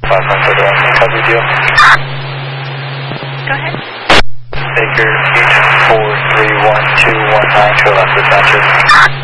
How do you deal? Go ahead. Baker 8431219 to left dispatcher.